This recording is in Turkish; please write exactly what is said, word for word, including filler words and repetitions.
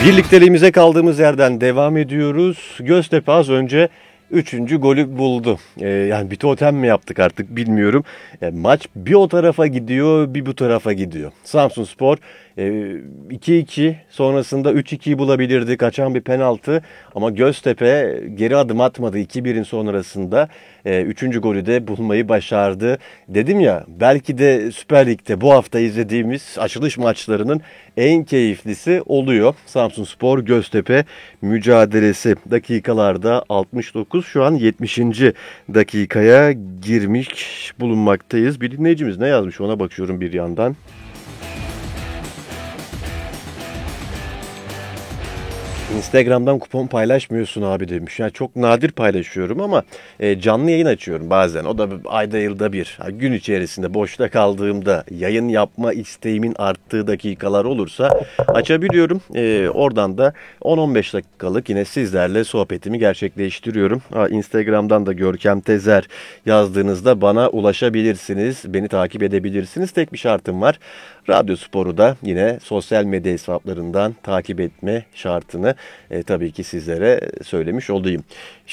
Birlikteliğimize kaldığımız yerden devam ediyoruz. Göztepe az önce üçüncü golü buldu. Ee, yani bir totem mi yaptık artık bilmiyorum. E, maç bir o tarafa gidiyor, bir bu tarafa gidiyor. Samsunspor e, iki iki sonrasında üç ikiyi bulabilirdi. Kaçan bir penaltı ama Göztepe geri adım atmadı. iki birin sonrasında e, üçüncü golü de bulmayı başardı. Dedim ya, belki de Süper Lig'de bu hafta izlediğimiz açılış maçlarının en keyiflisi oluyor. Samsunspor Göztepe mücadelesi dakikalarda altmış dokuz, şu an yetmişinci dakikaya girmiş bulunmaktayız. Bir dinleyicimiz ne yazmış ona bakıyorum bir yandan. Instagram'dan kupon paylaşmıyorsun abi demiş. Yani çok nadir paylaşıyorum ama e, canlı yayın açıyorum bazen. O da ayda yılda bir. Ha, gün içerisinde boşta kaldığımda yayın yapma isteğimin arttığı dakikalar olursa açabiliyorum. E, oradan da on on beş dakikalık yine sizlerle sohbetimi gerçekleştiriyorum. Ha, Instagram'dan da Görkem Tezer yazdığınızda bana ulaşabilirsiniz. Beni takip edebilirsiniz. Tek bir şartım var. Radyo Spor'u da yine sosyal medya hesaplarından takip etme şartını e, tabii ki sizlere söylemiş olayım.